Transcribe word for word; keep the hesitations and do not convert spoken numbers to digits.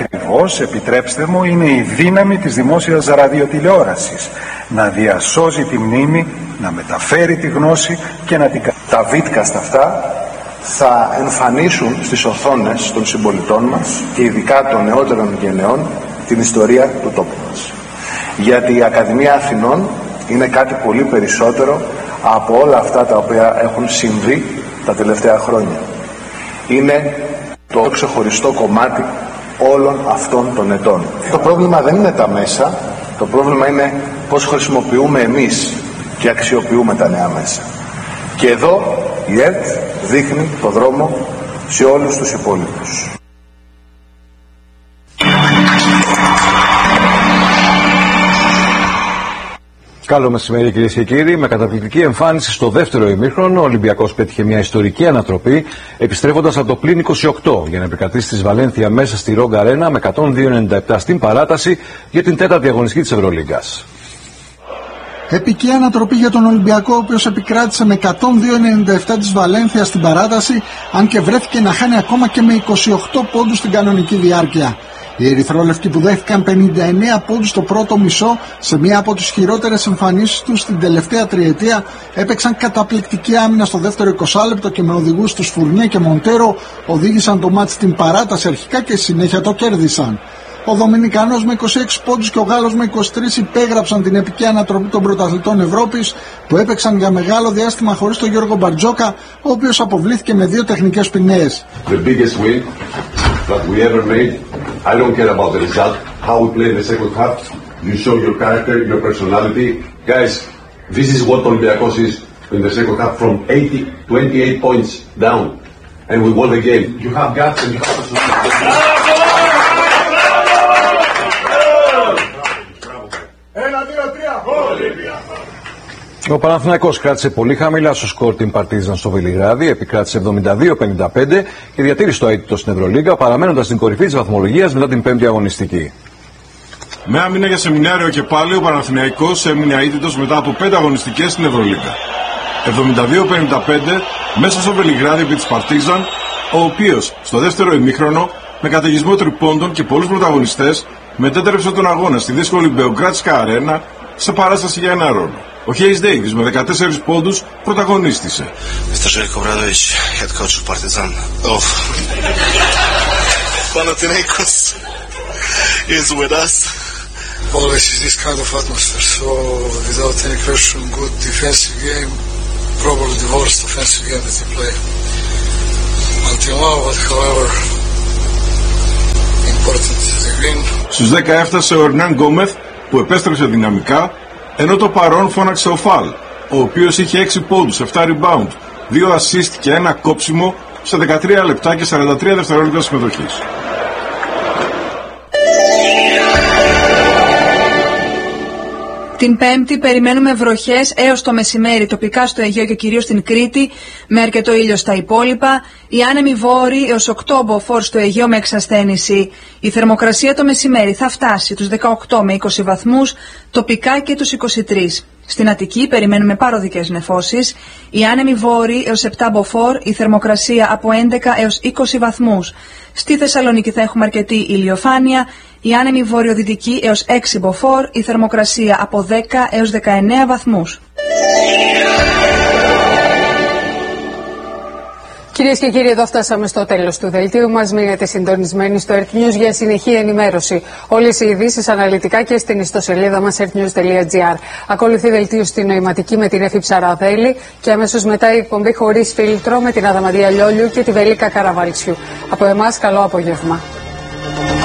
Ακριβώς, επιτρέψτε μου, είναι η δύναμη της δημόσιας ραδιοτηλεόρασης να διασώζει τη μνήμη, να μεταφέρει τη γνώση και να την... Τα βίτκαστ αυτά θα εμφανίσουν στις οθόνες των συμπολιτών μας και ειδικά των νεότερων γενεών την ιστορία του τόπου μας. Γιατί η Ακαδημία Αθηνών είναι κάτι πολύ περισσότερο από όλα αυτά τα οποία έχουν συμβεί τα τελευταία χρόνια. Είναι το ξεχωριστό κομμάτι όλων αυτών των ετών. Το πρόβλημα δεν είναι τα μέσα, το πρόβλημα είναι πώς χρησιμοποιούμε εμείς και αξιοποιούμε τα νέα μέσα. Και εδώ η ΕΡΤ δείχνει το δρόμο σε όλους τους υπόλοιπους. Καλό μεσημέρι, κυρίες και κύριοι. Με καταπληκτική εμφάνιση στο δεύτερο ημίχρονο, ο Ολυμπιακός πέτυχε μια ιστορική ανατροπή, επιστρέφοντας από το πλην είκοσι οκτώ για να επικρατήσει τη Βαλένθια μέσα στη Ρόγκα Αρένα με εκατόν δύο ενενήντα επτά στην παράταση για την τέταρτη αγωνιστική της Ευρωλίγκας. Επική ανατροπή για τον Ολυμπιακό, ο οποίος επικράτησε με εκατόν δύο ενενήντα επτά της Βαλένθια στην παράταση, αν και βρέθηκε να χάνει ακόμα και με είκοσι οκτώ πόντους στην κανονική διάρκεια. Οι ερυθρόλευκοι που δέχτηκαν πενήντα εννέα πόντους στο πρώτο μισό σε μία από τις χειρότερες εμφανίσεις τους στην τελευταία τριετία, έπαιξαν καταπληκτική άμυνα στο δεύτερο εικοσάλεπτο και με οδηγούς τους Φουρνιέ και Μοντέρο οδήγησαν το μάτς στην παράταση αρχικά και συνέχεια το κέρδισαν. Ο Δομινικανός με είκοσι έξι πόντους και ο Γάλλος με είκοσι τρία υπέγραψαν την επική ανατροπή των πρωταθλητών Ευρώπης που έπαιξαν για μεγάλο διάστημα χωρίς τον Γιώργο Μπαρτζόκα, ο οποίος αποβλήθηκε με δύο τεχνικές ποινές. The biggest win that we ever made. I don't care about the result. How we play the second half. You show your character, your personality. Guys, this is what Olympiacos is in the second half from eighty, twenty-eight points down. And we won the game. You have guts and you have personality. Ο Παναθηναϊκός κράτησε πολύ χαμηλά στο σκορ την Παρτίζαν στο Βελιγράδι, επικράτησε εβδομήντα δύο πενήντα πέντε και διατήρησε το αίτητο στην Ευρωλίγκα, παραμένοντας στην κορυφή της βαθμολογίας μετά την πέμπτη αγωνιστική. Με άμυνα για σεμινάριο και πάλι, ο Παναθηναϊκός έμεινε αίτητος μετά από πέντε αγωνιστικές στην Ευρωλίγκα. εβδομήντα δύο πενήντα πέντε μέσα στο Βελιγράδι επί της Παρτίζαν, ο οποίος στο δεύτερο ημίχρονο, με καταιγισμό τριπώντων και πολλούς πρωταγωνιστές, μετέτρεψε τον αγώνα στη δύσκολη Μπεογκράτσκα Αρένα σε παράσταση για ένα ρόλο. Ο Χέις Ντέιβις με δεκατέσσερις πόντους πρωταγωνίστησε. μίστερ Željko Obradović, head coach of Partizan. Oh. Panathinaikos is with us. Always is this kind of atmosphere, so without any question, good defensive game, probably the worst offensive game that they play until now, but however, important the win. Στους δέκα έφτασε ο Ερνάν Γκόμεθ που επέστρεψε δυναμικά, ενώ το παρόν φώναξε ο Φαλ, ο οποίος είχε έξι πόντους, επτά rebound, δύο assist και ένα κόψιμο σε δεκατρία λεπτά και σαράντα τρία δευτερόλεπτα συμμετοχής. Την Πέμπτη περιμένουμε βροχές έως το μεσημέρι τοπικά στο Αιγαίο και κυρίως στην Κρήτη, με αρκετό ήλιο στα υπόλοιπα. Οι άνεμοι βόρειοι έως οκτώ μποφόρ στο Αιγαίο με εξασθένηση. Η θερμοκρασία το μεσημέρι θα φτάσει τους δεκαοκτώ με είκοσι βαθμούς, τοπικά και τους είκοσι τρία. Στην Αττική περιμένουμε παροδικές νεφώσεις. Οι άνεμοι βόρειοι έως επτά μποφόρ, η θερμοκρασία από έντεκα έως είκοσι βαθμούς. Στη Θεσσαλονίκη θα έχουμε αρκετή ηλιοφάνεια. Οι άνεμοι βορειοδυτικοί έως έξι μποφόρ, η θερμοκρασία από δέκα έως δεκαεννέα βαθμούς. Κυρίες και κύριοι, εδώ φτάσαμε στο τέλος του δελτίου μας. Μείνετε συντονισμένοι στο Earth News για συνεχή ενημέρωση. Όλες οι ειδήσεις αναλυτικά και στην ιστοσελίδα μας earth news τελεία gr. Ακολουθεί δελτίο στη νοηματική με την Εφη Ψαραδέλη και αμέσως μετά η εκπομπή χωρίς φίλτρο με την Αδαμαντία Λιόλιου και τη Βελίκα Καραβαλτσιού. Από εμάς, καλό απόγευμα.